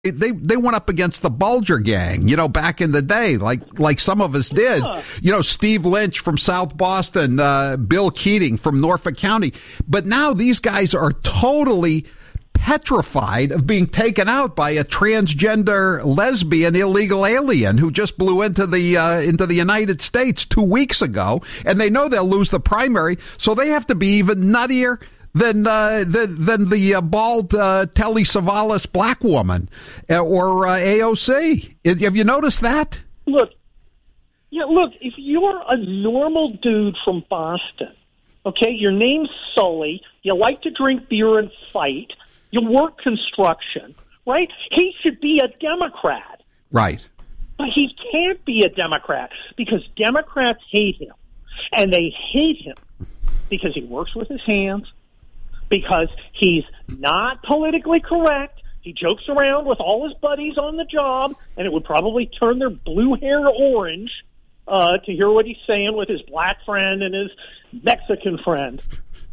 They went up against the Bulger gang, back in the day, like some of us did. Steve Lynch from South Boston, Bill Keating from Norfolk County. But now these guys are totally petrified of being taken out by a transgender lesbian illegal alien who just blew into the United States 2 weeks ago, and they know they'll lose the primary, so they have to be even nuttier than the bald Telly Savalas black woman or AOC. Have you noticed that? Look, if you're a normal dude from Boston, okay, your name's Sully, you like to drink beer and fight, you work construction, right? He should be a Democrat. Right. But he can't be a Democrat because Democrats hate him. And they hate him because he works with his hands, because he's not politically correct. He jokes around with all his buddies on the job, and it would probably turn their blue hair orange to hear what he's saying with his black friend and his Mexican friend.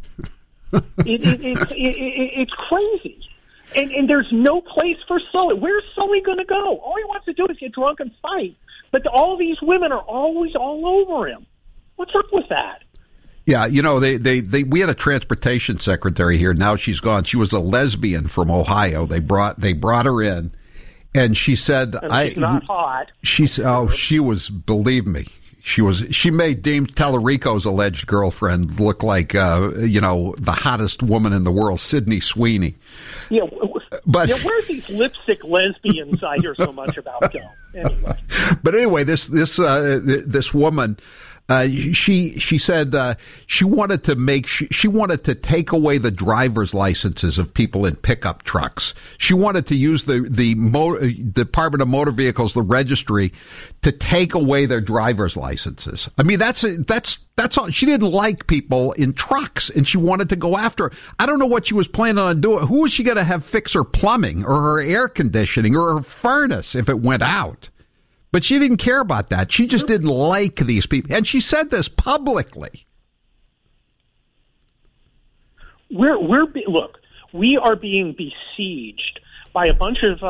It's crazy. And there's no place for Sully. Where's Sully going to go? All he wants to do is get drunk and fight. But all these women are always all over him. What's up with that? Yeah, we had a transportation secretary here. Now she's gone. She was a lesbian from Ohio. They brought her in, and she said, she's not hot. She was, believe me, she made James Tallarico's alleged girlfriend look like, the hottest woman in the world, Sydney Sweeney. Yeah, but where's these lipstick lesbians I hear so much about go? Anyway. But anyway, this woman, she said she wanted to take away the driver's licenses of people in pickup trucks. She wanted to use the Department of Motor Vehicles, the registry, to take away their driver's licenses. I mean, that's all. She didn't like people in trucks, and she wanted to go after. I don't know what she was planning on doing. Who was she going to have fix her plumbing or her air conditioning or her furnace if it went out? But she didn't care about that. She just didn't like these people. And she said this publicly. Look, we are being besieged by a bunch of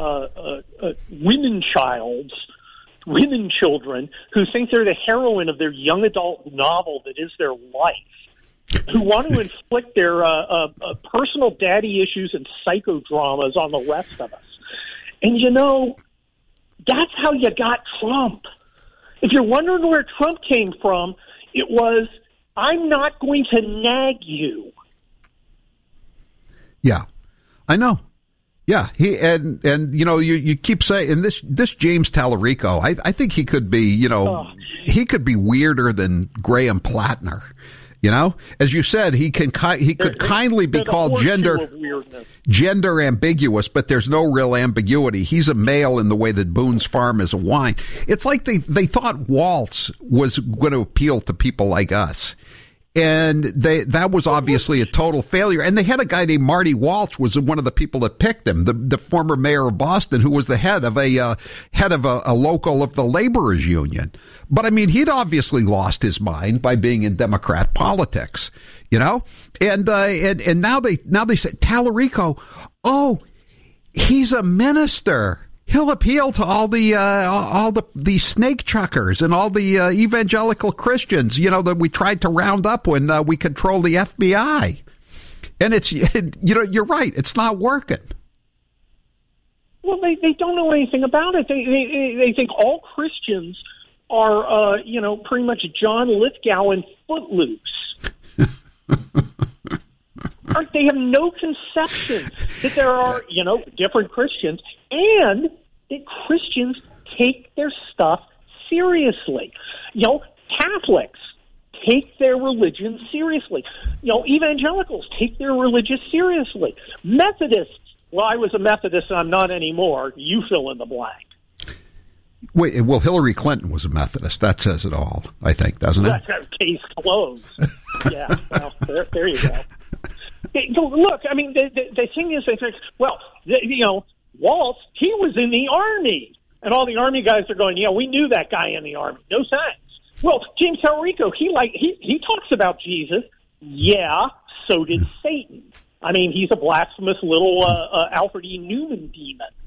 women children who think they're the heroine of their young adult novel that is their life, who want to inflict their personal daddy issues and psychodramas on the rest of us. And that's how you got Trump. If you're wondering where Trump came from, it was, I'm not going to nag you. Yeah, I know. Yeah, you keep saying, and this James Tallarico, I think he could be, he could be weirder than Graham Plattner. As you said, he could kindly be called gender ambiguous, but there's no real ambiguity. He's a male in the way that Boone's Farm is a wine. It's like they thought Waltz was going to appeal to people like us. And that was obviously a total failure. And they had a guy named Marty Walsh, was one of the people that picked him, the former mayor of Boston, who was the head of a local of the laborers union. But I mean, he'd obviously lost his mind by being in Democrat politics, And now they say Tallarico, he's a minister. He'll appeal to all the snake chuckers and all the evangelical Christians, that we tried to round up when we controlled the FBI. And it's, you're right. It's not working. Well, they don't know anything about it. They think all Christians are, pretty much John Lithgow and Footloose. They have no conception that there are, different Christians, and that Christians take their stuff seriously. Catholics take their religion seriously. Evangelicals take their religion seriously. Methodists, well, I was a Methodist and I'm not anymore. You fill in the blank. Wait, well, Hillary Clinton was a Methodist. That says it all, I think, doesn't it? That's case closed. Yeah, well, there you go. Look, I mean, the thing is, they think, Waltz, he was in the Army. And all the Army guys are going, we knew that guy in the Army. No thanks. Well, James Tallarico, he talks about Jesus. Yeah, so did Satan. I mean, he's a blasphemous little Alfred E. Newman demon.